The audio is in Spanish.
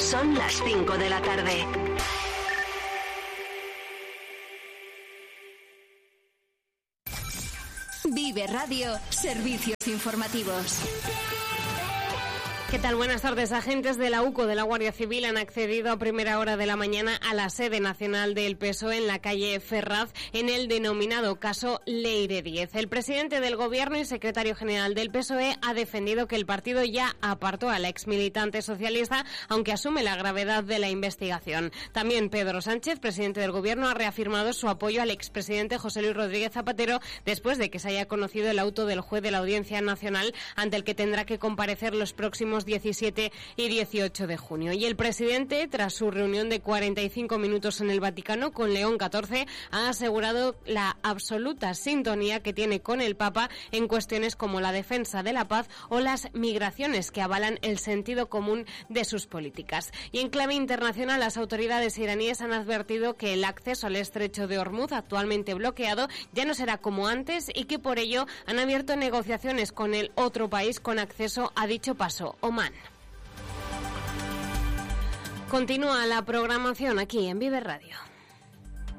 Son las 5 de la tarde. Vive Radio, servicios informativos. ¿Qué tal? Buenas tardes. Agentes de la UCO de la Guardia Civil han accedido a primera hora de la mañana a la sede nacional del PSOE en la calle Ferraz en el denominado caso Leire 10. El presidente del Gobierno y secretario general del PSOE ha defendido que el partido ya apartó a la exmilitante socialista, aunque asume la gravedad de la investigación. También Pedro Sánchez, presidente del Gobierno, ha reafirmado su apoyo al expresidente José Luis Rodríguez Zapatero después de que se haya conocido el auto del juez de la Audiencia Nacional ante el que tendrá que comparecer los próximos 17 y 18 de junio. Y el presidente, tras su reunión de 45 minutos en el Vaticano con León XIV, ha asegurado la absoluta sintonía que tiene con el Papa en cuestiones como la defensa de la paz o las migraciones, que avalan el sentido común de sus políticas. Y en clave internacional, las autoridades iraníes han advertido que el acceso al estrecho de Hormuz, actualmente bloqueado, ya no será como antes y que por ello han abierto negociaciones con el otro país con acceso a dicho paso, Omán. Continúa la programación aquí en Vive Radio.